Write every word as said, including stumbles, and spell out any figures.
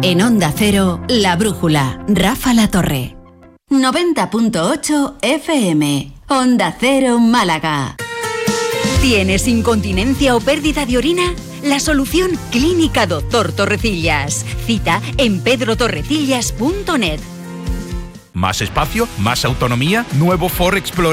En Onda Cero, La Brújula, Rafa La Torre. noventa punto ocho F M. Onda Cero Málaga. ¿Tienes incontinencia o pérdida de orina? La solución Clínica Doctor Torrecillas. Cita en pedro torrecillas punto net. Más espacio, más autonomía, nuevo Ford Explorer